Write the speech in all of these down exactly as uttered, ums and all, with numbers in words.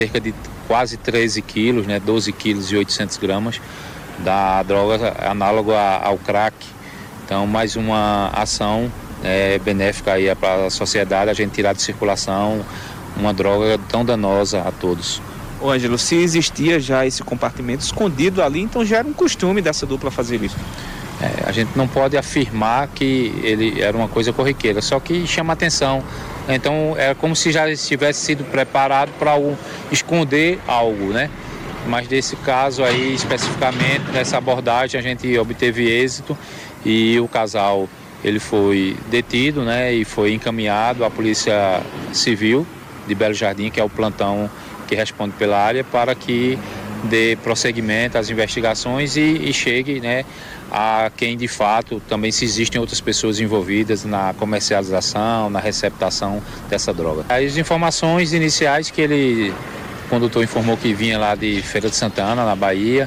cerca de quase treze quilos, né, doze quilos e oitocentos gramas da droga análoga ao crack. Então, mais uma ação é, benéfica aí para a sociedade, a gente tirar de circulação uma droga tão danosa a todos. Ô Ângelo, se existia já esse compartimento escondido ali, então já era um costume dessa dupla fazer isso? É, a gente não pode afirmar que ele era uma coisa corriqueira, só que chama atenção. Então é como se já tivesse sido preparado para esconder algo, né? Mas nesse caso aí, especificamente, nessa abordagem, a gente obteve êxito e o casal ele foi detido, né? E foi encaminhado à Polícia Civil de Belo Jardim, que é o plantão que responde pela área, para que dê prosseguimento às investigações e, e chegue, né, a quem de fato também, se existem outras pessoas envolvidas na comercialização, na receptação dessa droga. As informações iniciais que ele, o condutor informou que vinha lá de Feira de Santana, na Bahia,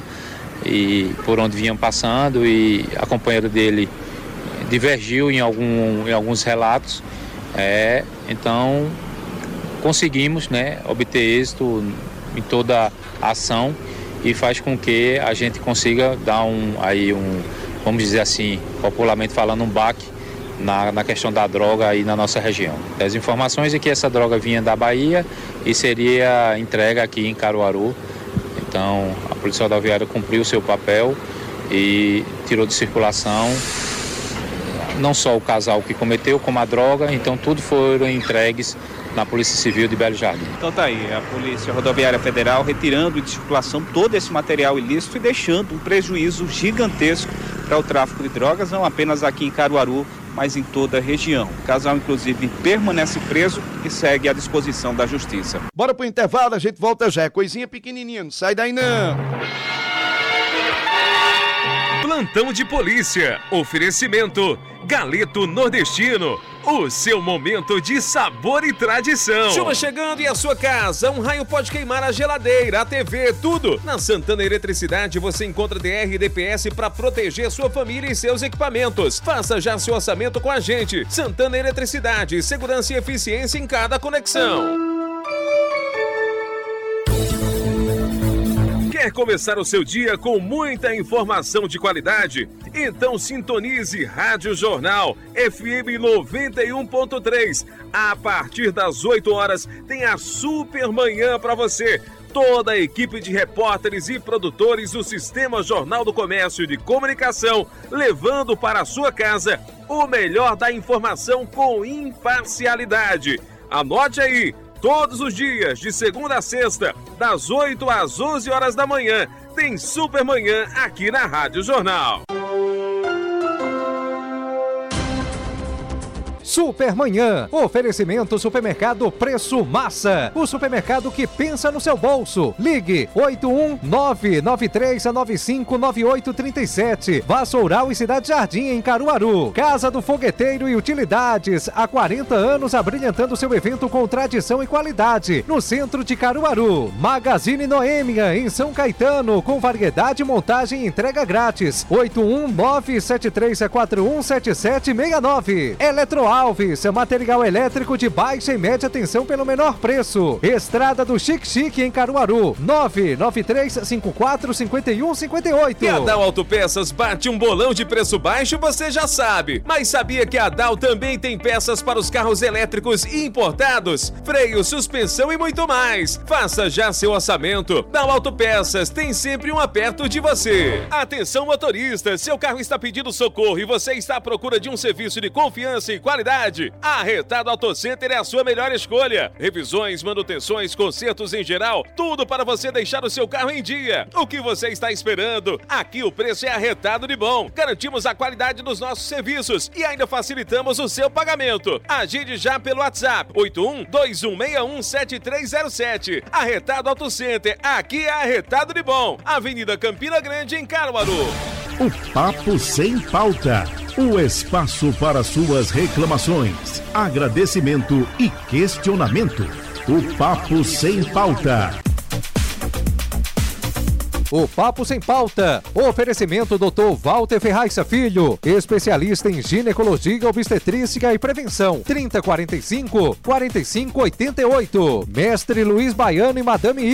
e por onde vinham passando, e a companheira dele divergiu em, algum, em alguns relatos, é, então conseguimos, né, obter êxito em toda a ação e faz com que a gente consiga dar um, aí um, vamos dizer assim, popularmente falando, um baque na, na questão da droga aí na nossa região. As informações é que essa droga vinha da Bahia e seria entregue aqui em Caruaru. Então, a Polícia Rodoviária cumpriu o seu papel e tirou de circulação não só o casal que cometeu, como a droga. Então, tudo foram entregues na Polícia Civil de Belo Jardim. Então tá aí, a Polícia Rodoviária Federal retirando de circulação todo esse material ilícito e deixando um prejuízo gigantesco para o tráfico de drogas, não apenas aqui em Caruaru, mas em toda a região. O casal, inclusive, permanece preso e segue à disposição da Justiça. Bora pro intervalo, a gente volta já. Coisinha pequenininha, não sai daí não. Plantão de Polícia. Oferecimento Galeto Nordestino. O seu momento de sabor e tradição. Chuva chegando e a sua casa. Um raio pode queimar a geladeira, a T V, tudo. Na Santana Eletricidade você encontra D R e D P S para proteger sua família e seus equipamentos. Faça já seu orçamento com a gente. Santana Eletricidade. Segurança e eficiência em cada conexão. Quer começar o seu dia com muita informação de qualidade? Então sintonize Rádio Jornal F M noventa e um ponto três. A partir das oito horas tem a Super Manhã para você. Toda a equipe de repórteres e produtores do Sistema Jornal do Comércio de Comunicação, levando para a sua casa o melhor da informação com imparcialidade. Anote aí. Todos os dias, de segunda a sexta, das oito às onze horas da manhã, tem Super Manhã aqui na Rádio Jornal. Supermanhã, oferecimento Supermercado Preço Massa, o supermercado que pensa no seu bolso. Ligue oito um nove nove três nove cinco nove oito três sete, Vassoural e Cidade Jardim em Caruaru. Casa do Fogueteiro e Utilidades, há quarenta anos abrilhantando seu evento com tradição e qualidade, no centro de Caruaru. Magazine Noêmia em São Caetano, com variedade, montagem e entrega grátis. oito um nove sete três quatro um sete sete seis nove. Eletroalves, material elétrico de baixa e média tensão pelo menor preço. Estrada do Chique Chique em Caruaru, nove nove três cinco quatro cinco um cinco oito. E a Dal Autopeças bate um bolão de preço baixo, você já sabe. Mas sabia que a Dal também tem peças para os carros elétricos e importados? Freio, suspensão e muito mais. Faça já seu orçamento. Dal Autopeças tem sempre um perto de você. Atenção motorista, seu carro está pedindo socorro e você está à procura de um serviço de confiança e qualidade? A Retado Auto Center é a sua melhor escolha. Revisões, manutenções, consertos em geral, tudo para você deixar o seu carro em dia. O que você está esperando? Aqui o preço é arretado de bom. Garantimos a qualidade dos nossos serviços e ainda facilitamos o seu pagamento. Agende já pelo WhatsApp oito um dois um seis um sete três zero sete. Arretado Auto Center, aqui é arretado de bom. Avenida Campina Grande, em Caruaru. O Papo Sem Pauta. O espaço para suas reclamações, agradecimento e questionamento. O Papo Sem Pauta. o Papo Sem Pauta. Oferecimento doutor Walter Ferraz Filho, especialista em ginecologia, obstetrícia e prevenção. trinta e quarenta e cinco, quarenta e cinco oitenta e oito. Mestre Luiz Baiano e Madame